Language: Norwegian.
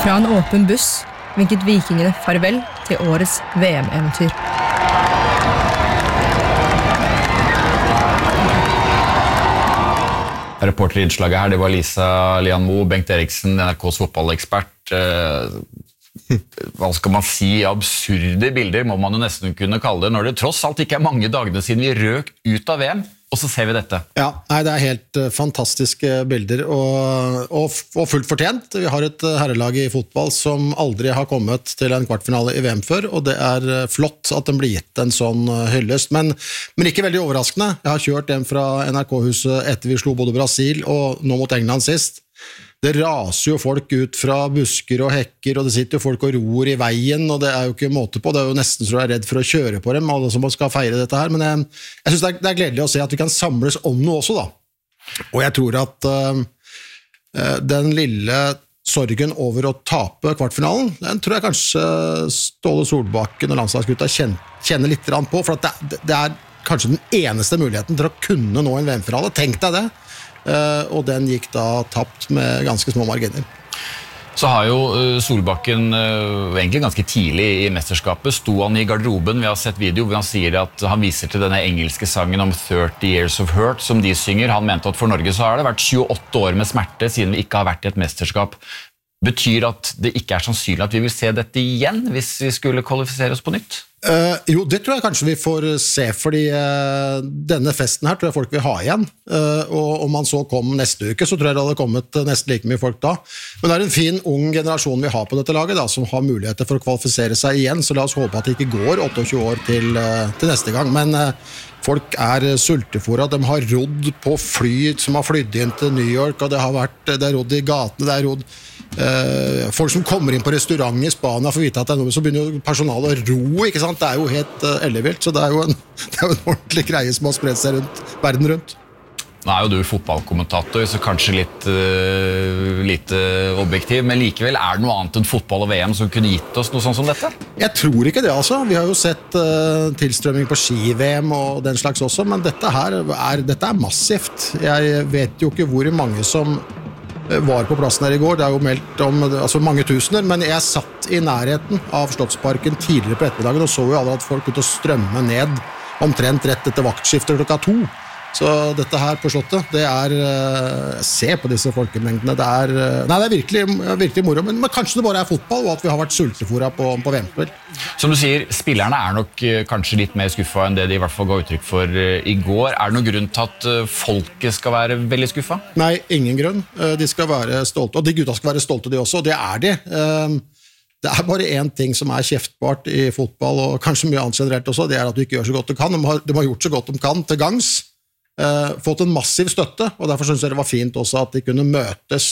Fra en åpen buss vinket vikingene farvel til årets VM-eventyr. Reporterinnslaget her, det var Lisa Lian Moe, Bengt Eriksen, NRKs fotballekspert. Hva skal man si, absurde bilder må man jo nesten kunne kalle det, når det tross alt ikke mange dagene siden vi røk ut av VM, og så ser vi dette. Ja, nei, det helt fantastiske bilder, og fullt fortjent. Vi har et herrelag i fotball som aldri har kommet til en kvartfinale i VM før, og det flott at den blir gitt en sånn hyllest, men ikke veldig overraskende. Jeg har kjørt den fra NRK-huset etter vi slo både Brasil og nå mot England sist. Det raser jo folk ut fra busker og hekker, og det sitter jo folk og roer i veien, og det jo ikke måte på. Det jo nesten så jeg redd for å kjøre på dem, alle som skal feire dette her. Men jeg synes det gledelig å se at vi kan samles om noe også, da. Og jeg tror at den lille sorgen over å tape kvartfinalen, den tror jeg kanskje Ståle Solbakken og landslagsgutta kjenner litt på, for at det kanskje den eneste muligheten til å kunne nå en VM-finale. Tenk deg det. Og den gikk da tapt med ganske små marginer. Så har jo Solbakken egentlig ganske tidlig i mesterskapet sto han i garderoben, vi har sett video hvor han sier at han viser til denne engelske sangen om 30 Years of Hurt som de synger. Han mente at for Norge så har det vært 28 år med smerte siden vi ikke har vært i et mesterskap. Betyr at det ikke sannsynlig at vi vil se dette igjen hvis vi skulle kvalifisere oss på nytt? Jo, det tror jeg kanskje vi får se, fordi denne festen her tror jeg folk vil ha igjen, og om man så kom neste uke, så tror jeg det hadde kommet nesten like mye folk da. Men det en fin, ung generasjon vi har på dette laget da, som har muligheter for å kvalifisere seg igjen, så la oss håpe at det ikke går 28 år til neste gang, men folk sultefòret, de har rodd på fly som har flydd inn til New York, og det er rodd i gatene, det rodd folk som kommer inn på restaurant i Spania for å vite at det noe, så begynner jo personalet å ro, ikke sant? Det jo helt ellevilt, så det jo en ordentlig greie som har spredt seg verden rundt. Nå jo du fotballkommentator, så kanskje litt objektiv, men likevel det noe annet enn fotball og VM som kunne gitt oss noe sånt som dette? Jeg tror ikke det, altså. Vi har jo sett tilstrømming på ski-VM og den slags også, men dette her dette massivt. Jeg vet jo ikke hvor mange som var på plassen her i går, det jo meldt om mange tusener, men jeg satt i nærheten av Slottsparken tidligere på ettermiddagen og så jo alle at folk begynte å strømme ned omtrent rett etter vaktskiftet 2:00. Så dette her på Slottet, det se på disse folkemengdene, det virkelig moro, men kanskje det bare fotball, og at vi har vært sultefòret på VM-spill. Som du sier, spillerne nok kanskje litt mer skuffet enn det de i hvert fall ga uttrykk for i går. Det noen grunn til at folket skal være veldig skuffet? Nei, ingen grunn. De skal være stolte, og de gutta skal være stolte de også, og det de. Det bare en ting som kjeftbart i fotball, og kanskje mye annet generelt også, det at du ikke gjør så godt du kan. De har gjort så godt de kan til gangs, fått en massiv støtte, og derfor synes jeg det var fint også at de kunne møtes